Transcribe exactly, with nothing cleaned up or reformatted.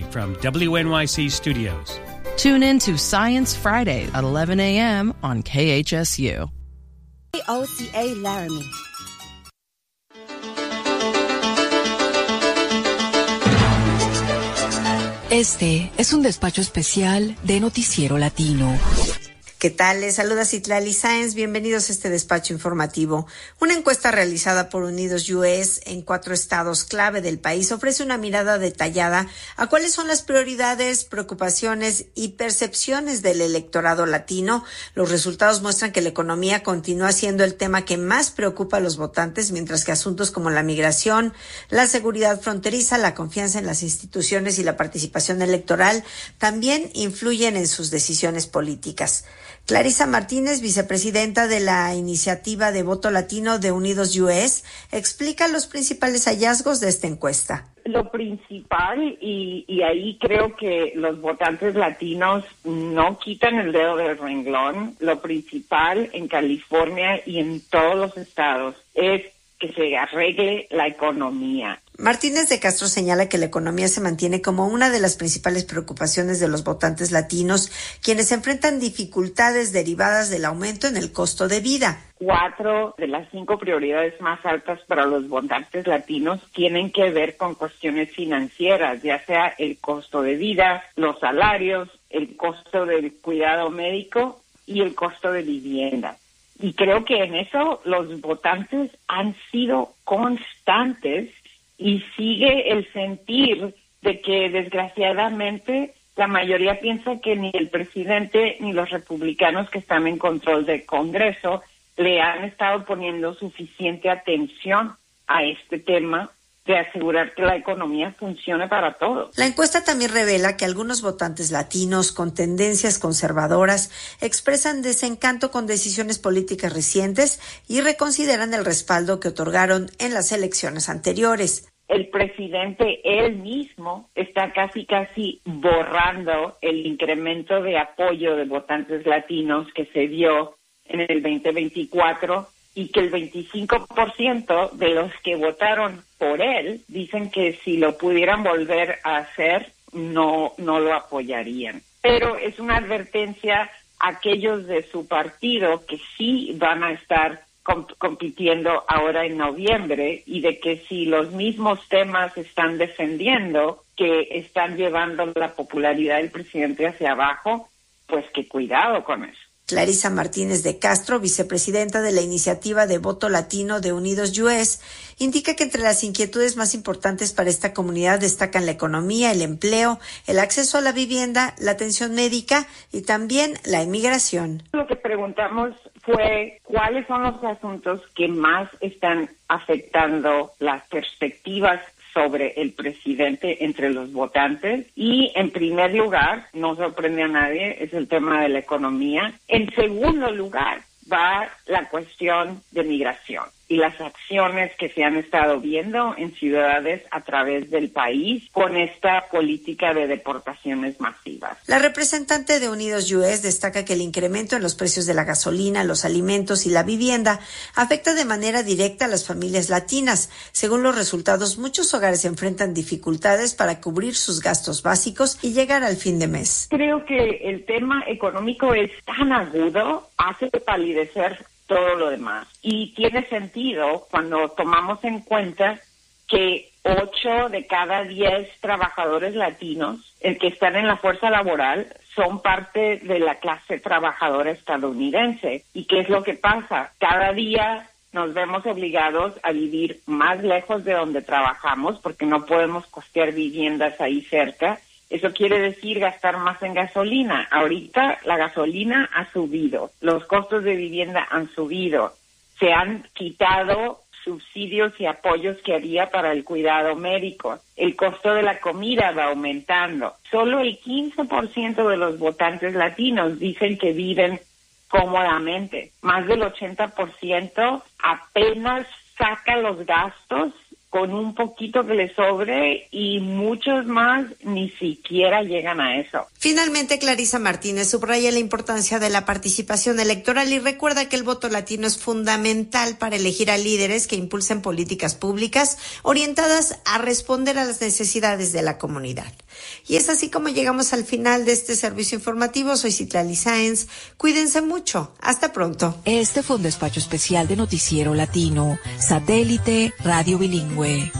from W N Y C Studios. Tune in to Science Friday at eleven a.m. on K H S U. O C A Laramie. Este es un despacho especial de Noticiero Latino. ¿Qué tal? Les saluda Citlali Sáenz. Bienvenidos a este despacho informativo. Una encuesta realizada por Unidos U S en cuatro estados clave del país ofrece una mirada detallada a cuáles son las prioridades, preocupaciones y percepciones del electorado latino. Los resultados muestran que la economía continúa siendo el tema que más preocupa a los votantes, mientras que asuntos como la migración, la seguridad fronteriza, la confianza en las instituciones y la participación electoral también influyen en sus decisiones políticas. Clarisa Martínez, vicepresidenta de la Iniciativa de Voto Latino de Unidos U S, explica los principales hallazgos de esta encuesta. Lo principal, y, y ahí creo que los votantes latinos no quitan el dedo del renglón, lo principal en California y en todos los estados es que se arregle la economía. Martínez de Castro señala que la economía se mantiene como una de las principales preocupaciones de los votantes latinos, quienes enfrentan dificultades derivadas del aumento en el costo de vida. Cuatro de las cinco prioridades más altas para los votantes latinos tienen que ver con cuestiones financieras, ya sea el costo de vida, los salarios, el costo del cuidado médico y el costo de vivienda. Y creo que en eso los votantes han sido constantes y sigue el sentir de que desgraciadamente la mayoría piensa que ni el presidente ni los republicanos que están en control del Congreso le han estado poniendo suficiente atención a este tema de asegurar que la economía funcione para todos. La encuesta también revela que algunos votantes latinos con tendencias conservadoras expresan desencanto con decisiones políticas recientes y reconsideran el respaldo que otorgaron en las elecciones anteriores. El presidente él mismo está casi casi borrando el incremento de apoyo de votantes latinos que se dio en el veinte veinticuatro y que el veinticinco por ciento de los que votaron por él dicen que si lo pudieran volver a hacer no no lo apoyarían. Pero es una advertencia a aquellos de su partido que sí van a estar comp- compitiendo ahora en noviembre y de que si los mismos temas están defendiendo, que están llevando la popularidad del presidente hacia abajo, pues que cuidado con eso. Clarisa Martínez de Castro, vicepresidenta de la Iniciativa de Voto Latino de Unidos U S, indica que entre las inquietudes más importantes para esta comunidad destacan la economía, el empleo, el acceso a la vivienda, la atención médica y también la inmigración. Lo que preguntamos fue cuáles son los asuntos que más están afectando las perspectivas sobre el presidente entre los votantes y en primer lugar, no sorprende a nadie, es el tema de la economía. En segundo lugar va la cuestión de migración y las acciones que se han estado viendo en ciudades a través del país con esta política de deportaciones masivas. La representante de Unidos U S destaca que el incremento en los precios de la gasolina, los alimentos y la vivienda afecta de manera directa a las familias latinas. Según los resultados, muchos hogares enfrentan dificultades para cubrir sus gastos básicos y llegar al fin de mes. Creo que el tema económico es tan agudo, hace palidecer todo lo demás. Y tiene sentido cuando tomamos en cuenta que ocho de cada diez trabajadores latinos, el que están en la fuerza laboral, son parte de la clase trabajadora estadounidense. ¿Y qué es lo que pasa? Cada día nos vemos obligados a vivir más lejos de donde trabajamos porque no podemos costear viviendas ahí cerca. Eso quiere decir gastar más en gasolina. Ahorita la gasolina ha subido, los costos de vivienda han subido, se han quitado subsidios y apoyos que había para el cuidado médico. El costo de la comida va aumentando. Solo el quince por ciento de los votantes latinos dicen que viven cómodamente. Más del ochenta por ciento apenas saca los gastos con un poquito que les sobre y muchos más ni siquiera llegan a eso. Finalmente, Clarisa Martínez subraya la importancia de la participación electoral y recuerda que el voto latino es fundamental para elegir a líderes que impulsen políticas públicas orientadas a responder a las necesidades de la comunidad. Y es así como llegamos al final de este servicio informativo. Soy Citlali Sáenz. Cuídense mucho. Hasta pronto. Este fue un despacho especial de Noticiero Latino, Satélite Radio Bilingüe.